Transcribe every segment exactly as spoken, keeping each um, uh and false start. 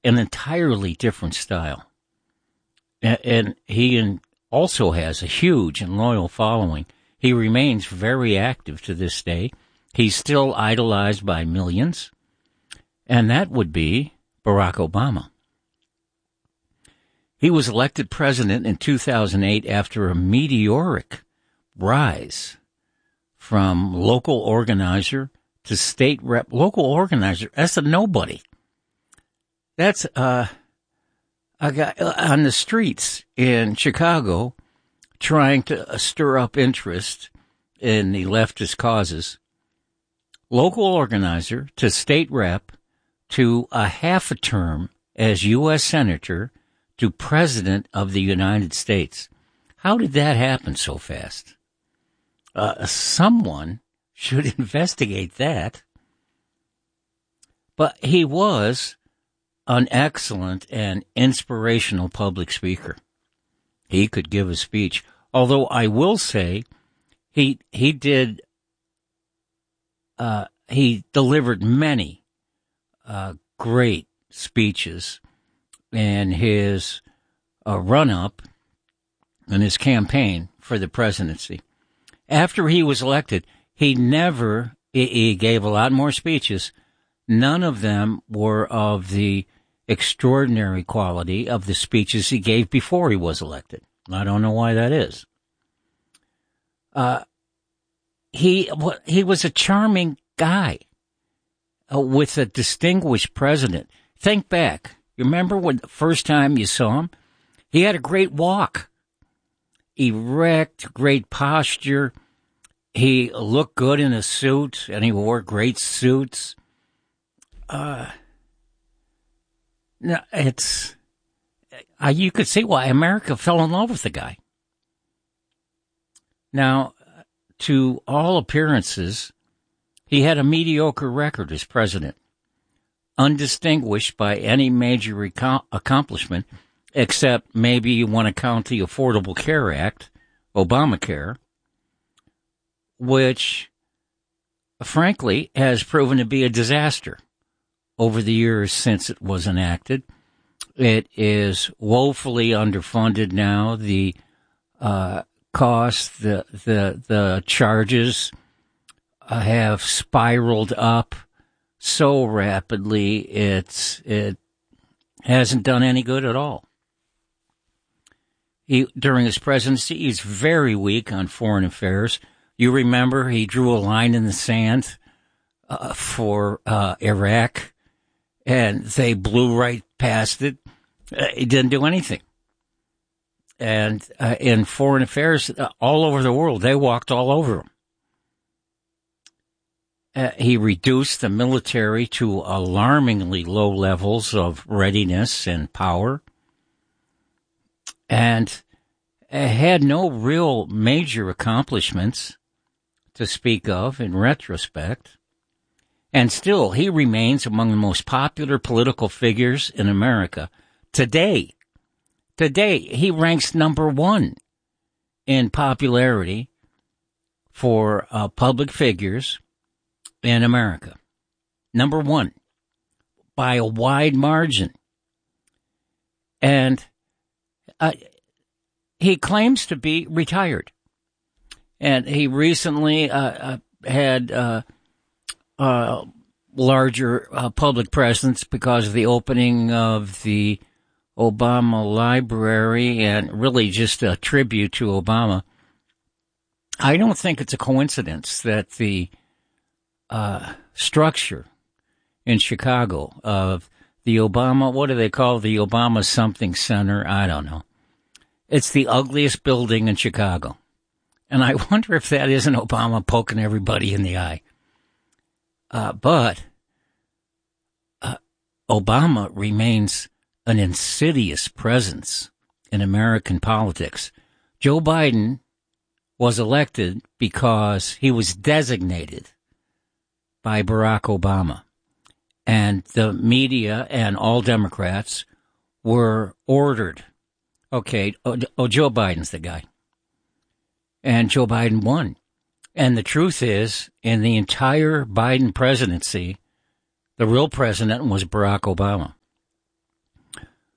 an entirely different style. And, and he also has a huge and loyal following. He remains very active to this day. He's still idolized by millions, and that would be Barack Obama. He was elected president in two thousand eight after a meteoric rise from local organizer to state rep. Local organizer, that's a nobody. That's uh, a guy on the streets in Chicago trying to stir up interest in the leftist causes. Local organizer to state rep to a half a term as U S Senator to President of the United States. How did that happen so fast? Uh, someone should investigate that. But he was an excellent and inspirational public speaker. He could give a speech. Although I will say he he did uh, he delivered many uh, great speeches in his uh, run-up in his campaign for the presidency. After he was elected, he never, he, he gave a lot more speeches. None of them were of the extraordinary quality of the speeches he gave before he was elected. I don't know why that is. Uh, he, he was a charming guy uh, with a distinguished president. Think back. You remember when the first time you saw him? He had a great walk. Erect, great posture. He looked good in a suit, and he wore great suits. Uh, no, it's, uh, you could see why America fell in love with the guy. Now, to all appearances, he had a mediocre record as president, undistinguished by any major recom- accomplishment, except maybe you want to count the Affordable Care Act, Obamacare, which, frankly, has proven to be a disaster over the years since it was enacted. It is woefully underfunded now. The uh, costs, the the the charges uh, have spiraled up so rapidly. It's it hasn't done any good at all. He, during his presidency, he's very weak on foreign affairs. You remember he drew a line in the sand uh, for uh, Iraq, and they blew right past it. Uh, he didn't do anything. And uh, in foreign affairs, uh, all over the world, they walked all over him. Uh, he reduced the military to alarmingly low levels of readiness and power, and uh, had no real major accomplishments to speak of in retrospect. And still, he remains among the most popular political figures in America today. Today, he ranks number one in popularity for uh, public figures in America. Number one, by a wide margin. And uh, he claims to be retired. And he recently uh, uh, had uh, uh, larger uh, public presence because of the opening of the Obama Library, and really just a tribute to Obama. I don't think it's a coincidence that the uh, structure in Chicago of the Obama, what do they call the Obama something center? I don't know. It's the ugliest building in Chicago. And I wonder if that isn't Obama poking everybody in the eye. Uh, but uh, Obama remains an insidious presence in American politics. Joe Biden was elected because he was designated by Barack Obama. And the media and all Democrats were ordered, okay, oh, oh, Joe Biden's the guy. And Joe Biden won. And the truth is, in the entire Biden presidency, the real president was Barack Obama.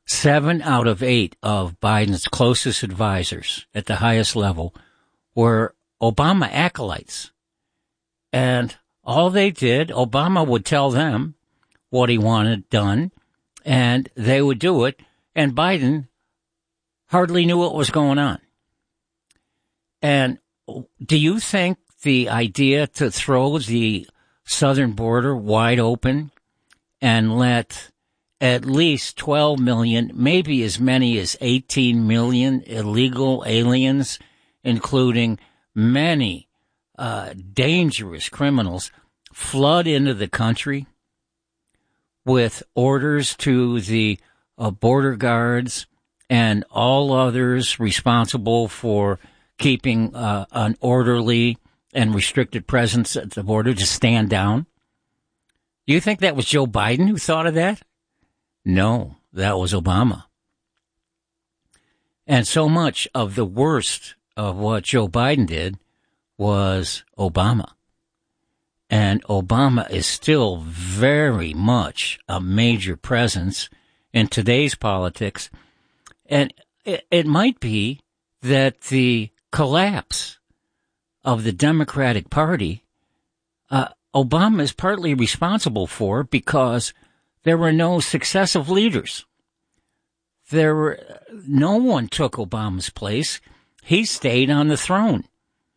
seven out of eight of Biden's closest advisors at the highest level were Obama acolytes. And all they did, Obama would tell them what he wanted done, and they would do it, and Biden hardly knew what was going on. And do you think the idea to throw the southern border wide open and let at least twelve million, maybe as many as eighteen million illegal aliens, including many uh, dangerous criminals, flood into the country with orders to the uh, border guards and all others responsible for keeping uh, an orderly and restricted presence at the border to stand down? Do you think that was Joe Biden who thought of that? No, that was Obama. And so much of the worst of what Joe Biden did was Obama. And Obama is still very much a major presence in today's politics. And it, it might be that the collapse of the Democratic Party, uh, Obama is partly responsible for, because there were no successive leaders. There were, no one took Obama's place. He stayed on the throne.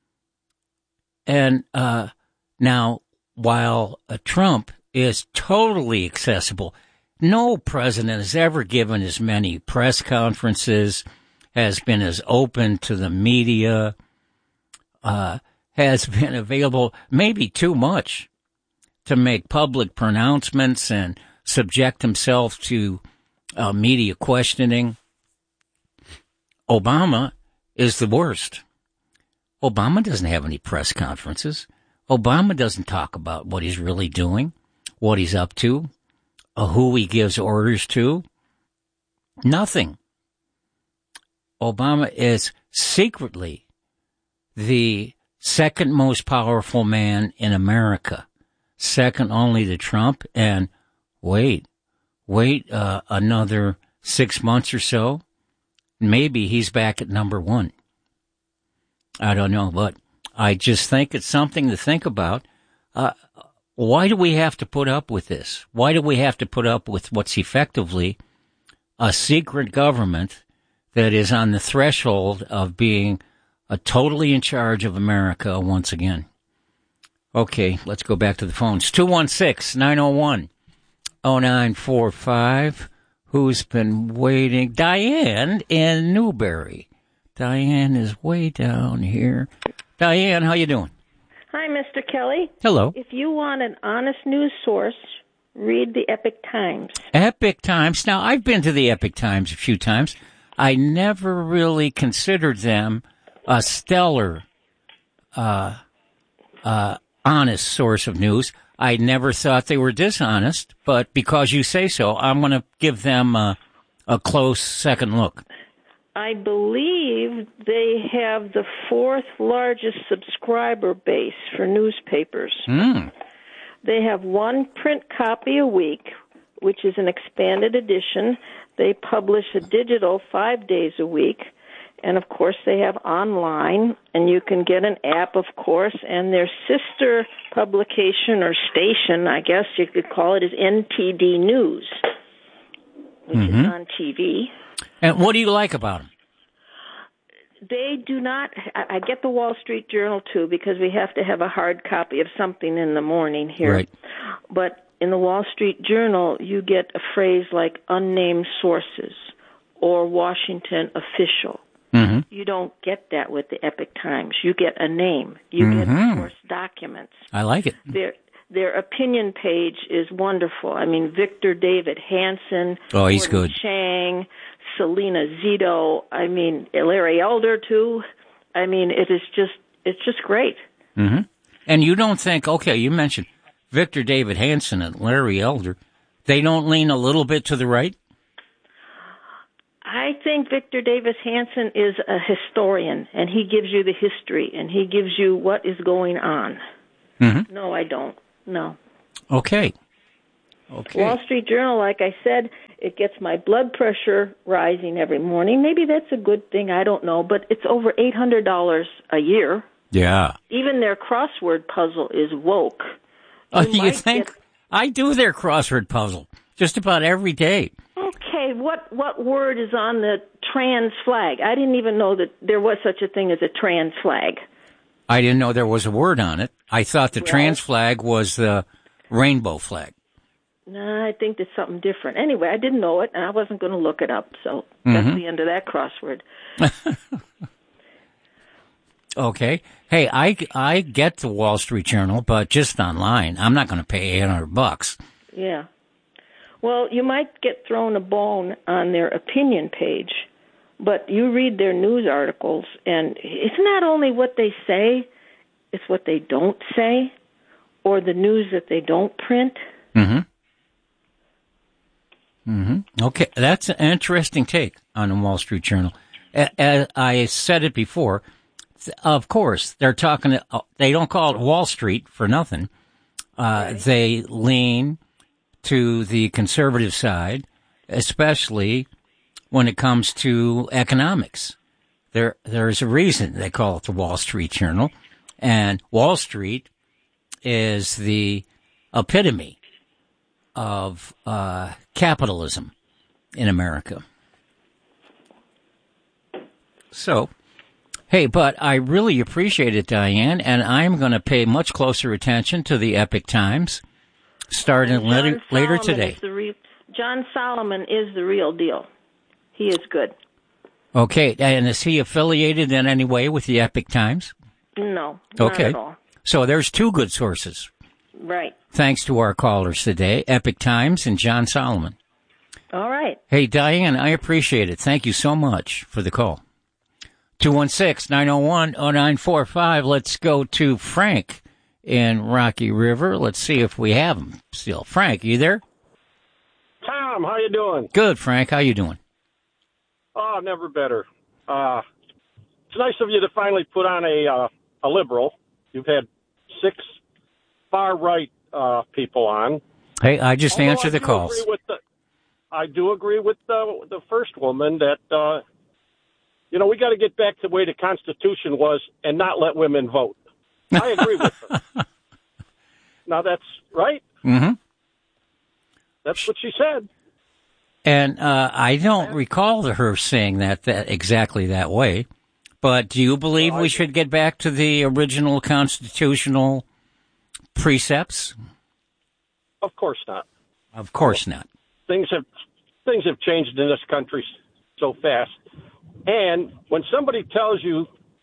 And uh, now, while uh, Trump is totally accessible, no president has ever given as many press conferences, has been as open to the media, uh, has been available maybe too much to make public pronouncements and subject himself to uh, media questioning. Obama is the worst. Obama doesn't have any press conferences. Obama doesn't talk about what he's really doing, what he's up to, uh, who he gives orders to. Nothing. Obama is secretly the second most powerful man in America, second only to Trump. And wait, wait uh, another six months or so, maybe he's back at number one. I don't know, but I just think it's something to think about. Uh, why do we have to put up with this? Why do we have to put up with what's effectively a secret government that is on the threshold of being uh, totally in charge of America once again? Okay, let's go back to the phones. two one six, nine oh one, oh nine four five. Who's been waiting? Diane in Newberry. Diane is way down here. Diane, how you doing? Hi, Mister Kelly. Hello. If you want an honest news source, read the Epic Times. Epic Times. Now, I've been to the Epic Times a few times. I never really considered them a stellar, uh, uh, honest source of news. I never thought they were dishonest, but because you say so, I'm going to give them a, a close second look. I believe they have the fourth largest subscriber base for newspapers. Mm. They have one print copy a week, which is an expanded edition. They publish a digital five days a week. And, of course, they have online, and you can get an app, of course, and their sister publication or station, I guess you could call it, is N T D News, which mm-hmm. is on T V. And what do you like about them? They do not, I get the Wall Street Journal, too, because we have to have a hard copy of something in the morning here. Right. But in the Wall Street Journal, you get a phrase like unnamed sources or Washington official. Mm-hmm. You don't get that with the Epic Times. You get a name. You mm-hmm. get, of course, documents. I like it. Their, their opinion page is wonderful. I mean, Victor David Hanson. Oh, he's Gordon good. Chang, Selena Zito. I mean, Larry Elder, too. I mean, it is just, it's just great. Mm-hmm. And you don't think, okay, you mentioned Victor David Hanson and Larry Elder. They don't lean a little bit to the right? I think Victor Davis Hanson is a historian, and he gives you the history, and he gives you what is going on. Mm-hmm. No, I don't. No. Okay. Okay. Wall Street Journal, like I said, it gets my blood pressure rising every morning. Maybe that's a good thing. I don't know. But it's over eight hundred dollars a year. Yeah. Even their crossword puzzle is woke. Oh, you, you think? Get... I do their crossword puzzle just about every day. Okay, what what word is on the trans flag? I didn't even know that there was such a thing as a trans flag. I didn't know there was a word on it. I thought the Right. trans flag was the rainbow flag. No, I think it's something different. Anyway, I didn't know it, and I wasn't going to look it up, so Mm-hmm. that's the end of that crossword. Okay. Hey, I, I get the Wall Street Journal, but just online. I'm not going to pay eight hundred bucks. Yeah. Well, you might get thrown a bone on their opinion page, but you read their news articles, and it's not only what they say, it's what they don't say, or the news that they don't print. Mm-hmm. Mm-hmm. Okay, that's an interesting take on the Wall Street Journal. As I said it before, of course, they're talking, they don't call it Wall Street for nothing. Uh, Right. They lean to the conservative side, especially when it comes to economics. There, there's a reason they call it the Wall Street Journal, and Wall Street is the epitome of uh, capitalism in America. So, hey, but I really appreciate it, Diane, and I'm going to pay much closer attention to the Epic Times starting John later, later Solomon today. is the re- John Solomon is the real deal. He is good. Okay, and is he affiliated in any way with the Epic Times? No, not Okay. at all. So there's two good sources. Right. Thanks to our callers today, Epic Times and John Solomon. All right. Hey, Diane, I appreciate it. Thank you so much for the call. two one six, nine oh one, oh nine four five. Let's go to Frank in Rocky River. Let's see if we have him still. Frank, you there? Tom, how you doing? Good, Frank. How you doing? Oh, never better. Uh, it's nice of you to finally put on a uh, a liberal. You've had six far-right uh, people on. Hey, I just Although answer I the do calls. agree with the, I do agree with the, the first woman that, uh, you know, we got to get back to the way the Constitution was and not let women vote. I agree with her. Now, that's right. Mm-hmm. That's what she said. And uh, I don't recall her saying that, that exactly that way. But do you believe Well, I we do. should get back to the original constitutional precepts? Of course not. Of course not. Things have things have changed in this country so fast. And when somebody tells you,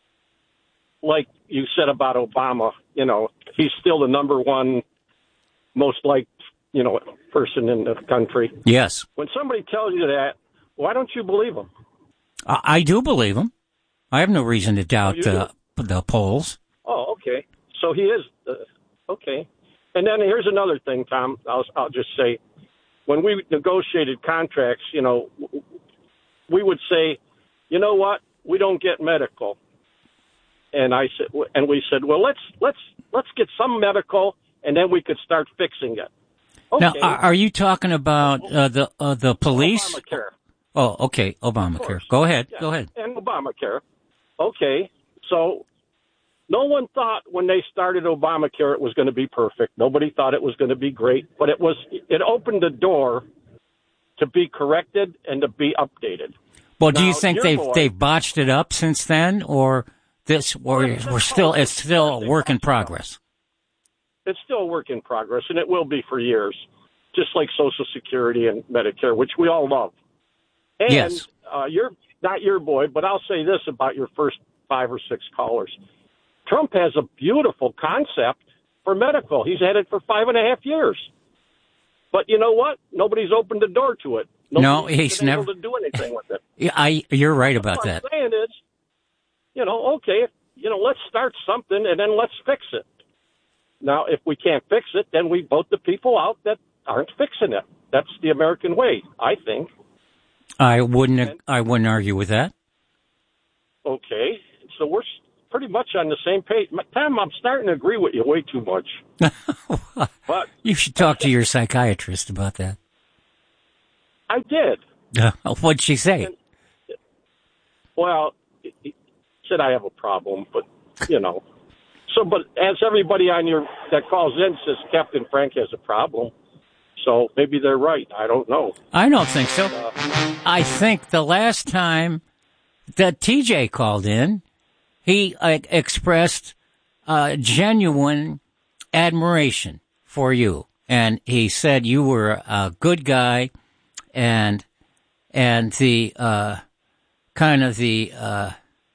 like you said about Obama, you know, he's still the number one most liked, you know, person in the country. Yes. When somebody tells you that, why don't you believe them? I, I do believe him. I have no reason to doubt Oh, you uh, the polls. Oh, okay. So he is uh, okay. And then here's another thing, Tom. I'll I'll just say, when we negotiated contracts, you know, we would say, you know what, we don't get medical. And I said, and we said, well, let's let's let's get some medical, and then we could start fixing it. Okay. Now, are, are you talking about uh, the uh, the police? Obamacare. Oh, okay, Obamacare. Go ahead. Yeah, Go ahead. And Obamacare. Okay. So no one thought when they started Obamacare it was going to be perfect. Nobody thought it was going to be great, but it was. It opened the door to be corrected and to be updated. Well, do Now, you think your they've boy- they've botched it up since then, or this, or we're still it's still a work in progress? It's still a work in progress, and it will be for years, just like Social Security and Medicare, which we all love. And Yes. uh, you're not your boy, but I'll say this about your first five or six callers. Trump has a beautiful concept for medical. He's had it for five and a half years. But you know what? Nobody's opened the door to it. No, Nobody's he's been never- able to do anything with it. Yeah, I you're right about What that. I'm saying is, you know, okay, you know, let's start something and then let's fix it. Now, if we can't fix it, then we vote the people out that aren't fixing it. That's the American way, I think. I wouldn't I wouldn't argue with that. Okay, it's the worst pretty much on the same page. Tom, I'm starting to agree with you way too much. But you should talk to your psychiatrist about that. I did. Uh, what'd she say? And, well, he said I have a problem, but, you know. So, but as everybody on your that calls in says, Captain Frank has a problem. So maybe they're right. I don't know. I don't think so. Uh, I think the last time that T J called in, he uh, expressed uh, genuine admiration for you, and he said you were a good guy, and and the uh, kind of the uh,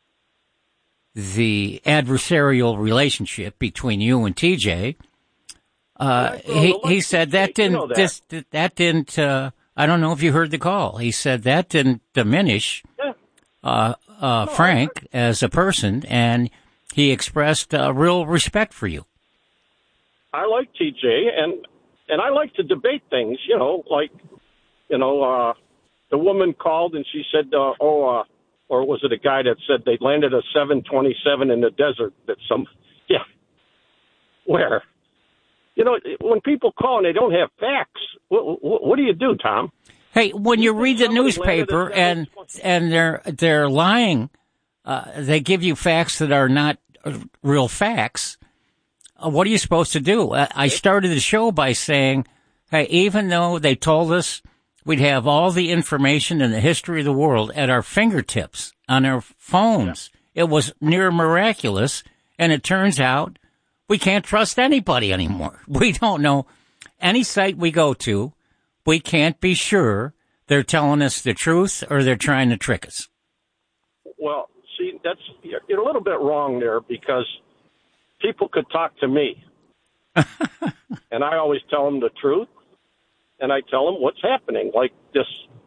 the adversarial relationship between you and T J. Uh, he he said that didn't you know that. This, that didn't. Uh, I don't know if you heard the call. He said that didn't diminish yeah. uh, uh, no, Frank as a person, and he expressed uh, real respect for you. I like T J, and and I like to debate things. You know, like you know, uh, the woman called and she said, uh, "Oh," uh, or was it a guy that said they landed a seven twenty-seven in the desert? That some, yeah, where. You know, when people call and they don't have facts, what, what, what do you do, Tom? Hey, when you read the newspaper and and they're they're lying, uh, they give you facts that are not real facts. Uh, what are you supposed to do? I, I started the show by saying, hey, even though they told us we'd have all the information in the history of the world at our fingertips on our phones, yeah. It was near miraculous, and it turns out we can't trust anybody anymore. We don't know any site we go to. We can't be sure they're telling us the truth or they're trying to trick us. Well, see, that's you're a little bit wrong there because people could talk to me. And I always tell them the truth. And I tell them what's happening, like this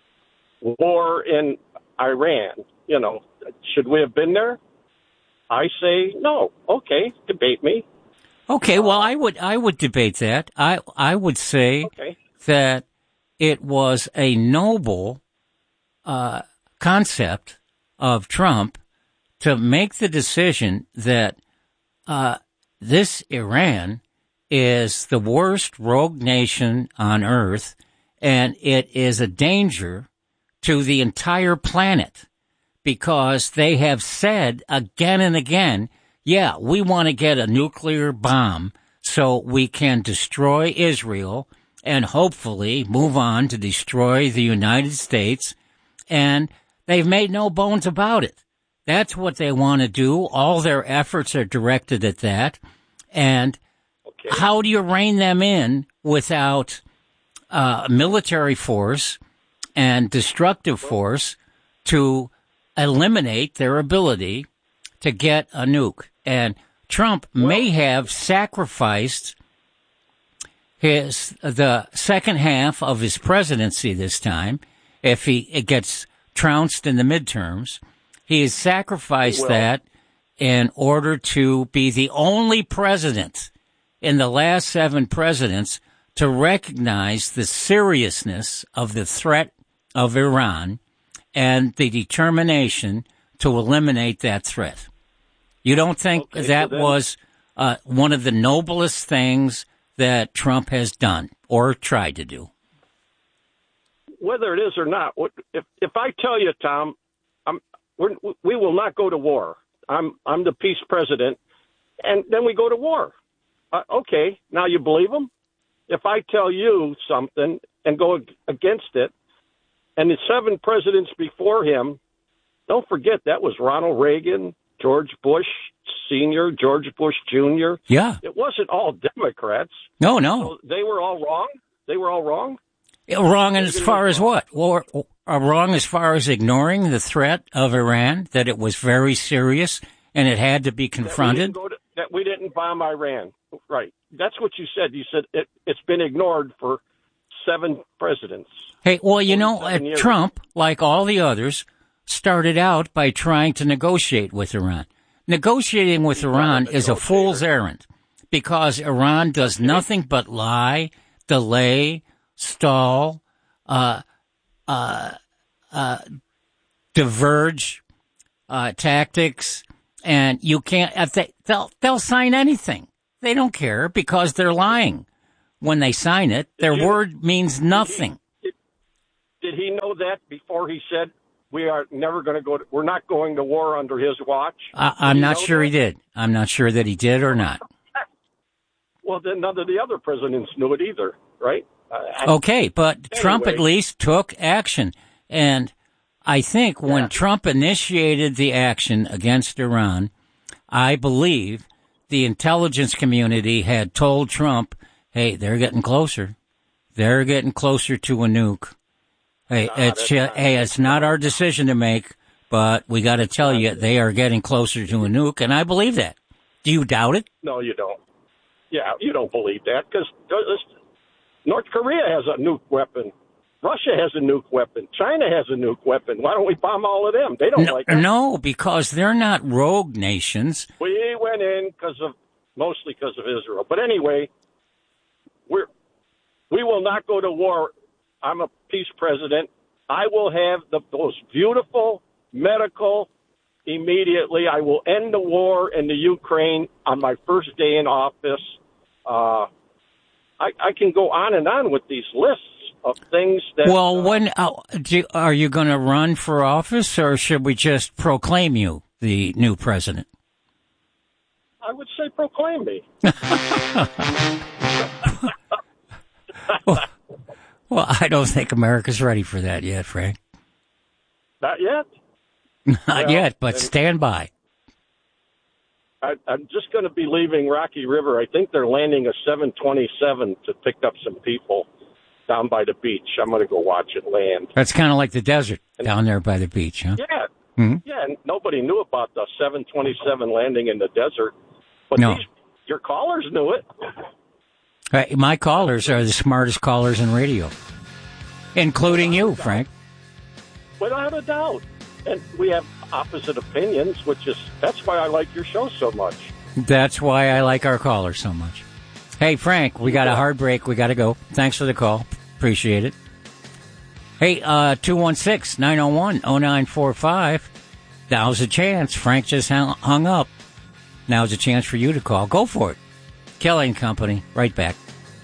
war in Iran. You know, should we have been there? I say no. Okay, debate me. Okay, well, I would I would debate that. I I would say okay. that it was a noble uh, concept of Trump to make the decision that uh, this Iran is the worst rogue nation on earth, and it is a danger to the entire planet because they have said again and again, yeah, we want to get a nuclear bomb so we can destroy Israel and hopefully move on to destroy the United States. And they've made no bones about it. That's what they want to do. All their efforts are directed at that. And okay. How do you rein them in without uh, military force and destructive force to eliminate their ability to get a nuke? And Trump well, may have sacrificed his the second half of his presidency this time if he it gets trounced in the midterms. He has sacrificed that in order to be the only president in the last seven presidents to recognize the seriousness of the threat of Iran and the determination to eliminate that threat. You don't think okay, that so then, was uh, one of the noblest things that Trump has done or tried to do? Whether it is or not, if if I tell you, Tom, I'm, we're, we will not go to war. I'm I'm the peace president, and then we go to war. Uh, okay, now you believe him? If I tell you something and go against it, and the seven presidents before him, don't forget that was Ronald Reagan, George Bush Senior, George Bush Junior Yeah. It wasn't all Democrats. No, no. So they were all wrong? They were all wrong? Wrong as far as what? Well, wrong as far as ignoring the threat of Iran, that it was very serious and it had to be confronted? That we didn't, go to, that we didn't bomb Iran. Right. That's what you said. You said it, it's been ignored for seven presidents. Hey, well, you know, uh, Trump, like all the others, started out by trying to negotiate with Iran. Negotiating with Iran is a fool's errand because Iran does nothing but lie, delay, stall, uh, uh, uh, diverge uh, tactics, And you can't, if they, they'll, they'll sign anything. They don't care because they're lying. When they sign it, their you, word means nothing. Did he, did he know that before he said, we are never going to go, to, we're not going to war under his watch? I, I'm not sure that? he did. I'm not sure that he did or not. Well, then none of the other presidents knew it either, right? Uh, okay, but anyway. Trump at least took action. And I think yeah. when Trump initiated the action against Iran, I believe the intelligence community had told Trump, hey, they're getting closer. They're getting closer to a nuke. Hey, no, it's hey, it's not our decision to make, but we got to tell you they are getting closer to a nuke, and I believe that. Do you doubt it? No, you don't. Yeah, you don't believe that because North Korea has a nuke weapon. Russia has a nuke weapon. China has a nuke weapon. Why don't we bomb all of them? They don't no, like us. No, because they're not rogue nations. We went in because of mostly because of Israel. But anyway, we're we will not go to war. I'm a peace president. I will have the most beautiful medical immediately. I will end the war in the Ukraine on my first day in office. Uh, I, I can go on and on with these lists of things that. Well, uh, when uh, do, are you going to run for office, or should we just proclaim you the new president? I would say proclaim me. well, well, I don't think America's ready for that yet, Frank. Not yet. Not well, yet, but stand by. I, I'm just going to be leaving Rocky River. I think they're landing a seven twenty-seven to pick up some people down by the beach. I'm going to go watch it land. That's kind of like the desert down there by the beach, huh? Yeah. Mm-hmm. Yeah, and nobody knew about the seven twenty-seven landing in the desert. But no. these, your callers knew it. Hey, my callers are the smartest callers in radio, including you, Frank. Without a doubt. And we have opposite opinions, which is, that's why I like your show so much. That's why I like our callers so much. Hey, Frank, we got a hard break. We got to go. Thanks for the call. Appreciate it. Hey, uh, two one six, nine oh one, oh nine four five. Now's a chance. Frank just hung, hung up. Now's a chance for you to call. Go for it. Kelly and Company, right back.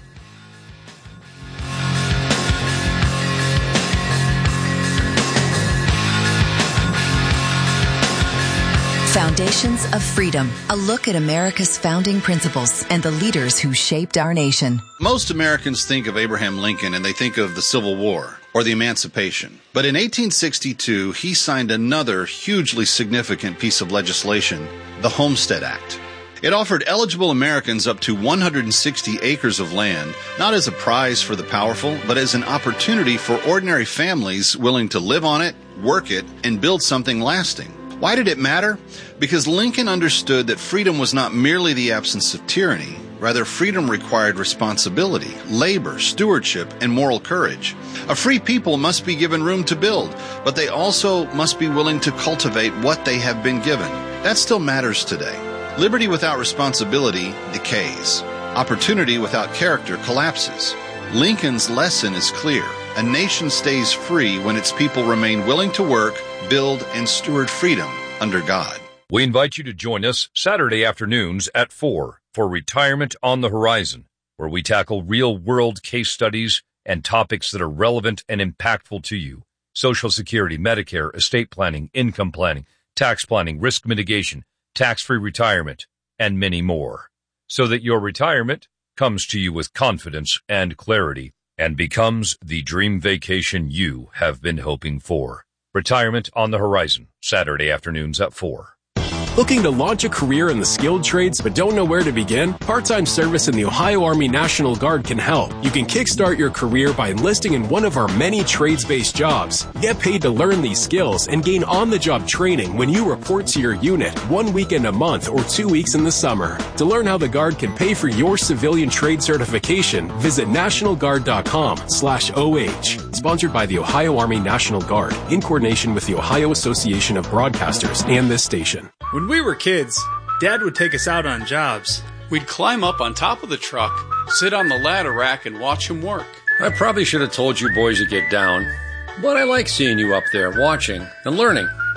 Foundations of Freedom, a look at America's founding principles and the leaders who shaped our nation. Most Americans think of Abraham Lincoln and they think of the Civil War or the Emancipation. But in eighteen sixty-two, he signed another hugely significant piece of legislation, the Homestead Act. It offered eligible Americans up to one hundred sixty acres of land, not as a prize for the powerful, but as an opportunity for ordinary families willing to live on it, work it, and build something lasting. Why did it matter? Because Lincoln understood that freedom was not merely the absence of tyranny. Rather, freedom required responsibility, labor, stewardship, and moral courage. A free people must be given room to build, but they also must be willing to cultivate what they have been given. That still matters today. Liberty without responsibility decays. Opportunity without character collapses. Lincoln's lesson is clear. A nation stays free when its people remain willing to work, build, and steward freedom under God. We invite you to join us Saturday afternoons at four for Retirement on the Horizon, where we tackle real-world case studies and topics that are relevant and impactful to you. Social Security, Medicare, estate planning, income planning, tax planning, risk mitigation, tax-free retirement, and many more, so that your retirement comes to you with confidence and clarity and becomes the dream vacation you have been hoping for. Retirement on the Horizon, Saturday afternoons at four. Looking to launch a career in the skilled trades but don't know where to begin? Part-time service in the Ohio Army National Guard can help. You can kickstart your career by enlisting in one of our many trades-based jobs. Get paid to learn these skills and gain on-the-job training when you report to your unit one weekend a month or two weeks in the summer. To learn how the Guard can pay for your civilian trade certification, visit nationalguard.com slash OH. Sponsored by the Ohio Army National Guard in coordination with the Ohio Association of Broadcasters and this station. When we were kids, Dad would take us out on jobs. We'd climb up on top of the truck, sit on the ladder rack, and watch him work. I probably should have told you boys to get down, but I like seeing you up there watching and learning.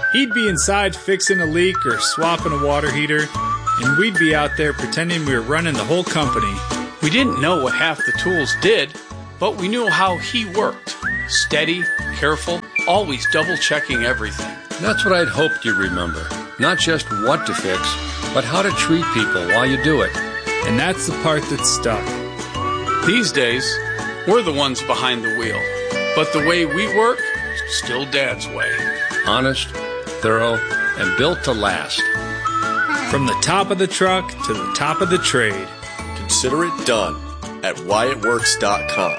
He'd be inside fixing a leak or swapping a water heater, and we'd be out there pretending we were running the whole company. We didn't know what half the tools did, but we knew how he worked. Steady, careful, always double-checking everything. That's what I'd hoped you'd remember. Not just what to fix, but how to treat people while you do it. And that's the part that stuck. These days, we're the ones behind the wheel. But the way we work, still Dad's way. Honest, thorough, and built to last. From the top of the truck to the top of the trade. Consider it done at Wyatt Works dot com.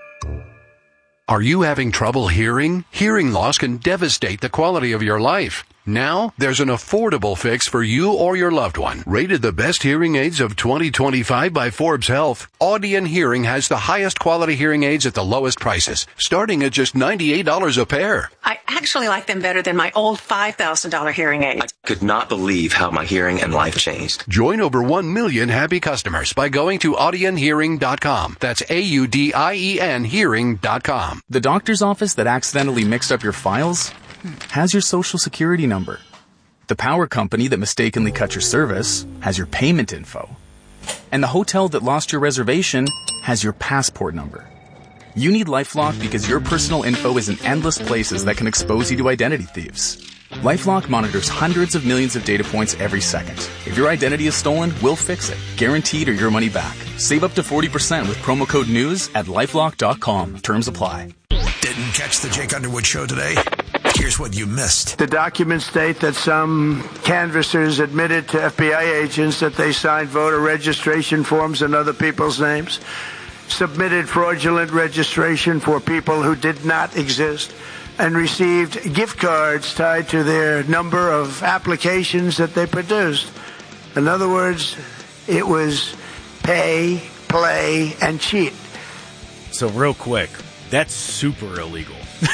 Are you having trouble hearing? Hearing loss can devastate the quality of your life. Now, there's an affordable fix for you or your loved one. Rated the best hearing aids of twenty twenty-five by Forbes Health, Audion Hearing has the highest quality hearing aids at the lowest prices, starting at just ninety-eight dollars a pair. I actually like them better than my old five thousand dollars hearing aids. I could not believe how my hearing and life changed. Join over one million happy customers by going to Audion Hearing dot com. That's A U D I E N Hearing dot com. The doctor's office that accidentally mixed up your files has your social security number. The power company that mistakenly cut your service has your payment info. And the hotel that lost your reservation has your passport number. You need LifeLock because your personal info is in endless places that can expose you to identity thieves. LifeLock monitors hundreds of millions of data points every second. If your identity is stolen, we'll fix it. Guaranteed or your money back. Save up to forty percent with promo code NEWS at LifeLock dot com. Terms apply. Didn't catch the Jake Underwood Show today? Here's what you missed. The documents state that some canvassers admitted to F B I agents that they signed voter registration forms in other people's names, submitted fraudulent registration for people who did not exist, and received gift cards tied to their number of applications that they produced. In other words, it was pay, play, and cheat. So real quick, that's super illegal.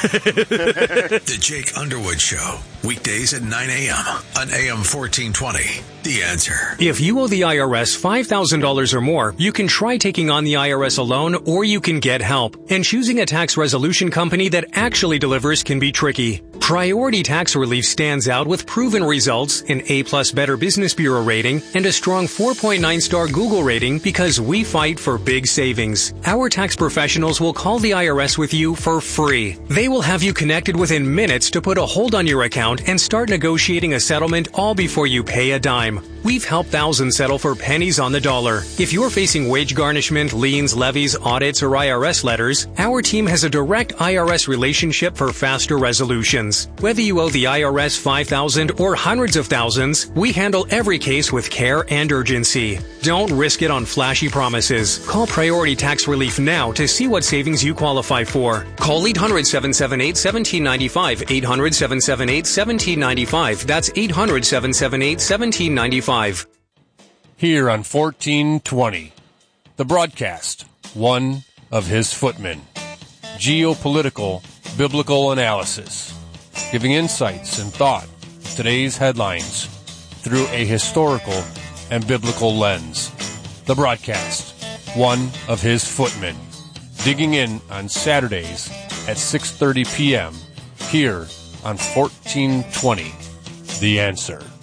The Jake Underwood Show, weekdays at nine a.m. on A M fourteen twenty. The Answer. If you owe the I R S five thousand dollars or more, you can try taking on the I R S alone, or you can get help. And choosing a tax resolution company that actually delivers can be tricky. Priority Tax Relief stands out with proven results, an A-plus Better Business Bureau rating, and a strong four point nine star Google rating because we fight for big savings. Our tax professionals will call the I R S with you for free. They will have you connected within minutes to put a hold on your account and start negotiating a settlement all before you pay a dime. We've helped thousands settle for pennies on the dollar. If you're facing wage garnishment, liens, levies, audits, or I R S letters, our team has a direct I R S relationship for faster resolutions. Whether you owe the I R S five thousand dollars or hundreds of thousands, we handle every case with care and urgency. Don't risk it on flashy promises. Call Priority Tax Relief now to see what savings you qualify for. Call eight hundred, seven seven eight, one seven nine five, eight hundred, seven seven eight, one seven nine five. That's eight hundred, seven seven eight, one seven nine five. Here on fourteen twenty, the broadcast, one of his footmen. Geopolitical, biblical analysis, giving insights and thought to today's headlines through a historical and biblical lens. The broadcast, one of his footmen, digging in on Saturdays at six thirty p.m. here on fourteen twenty, The Answer.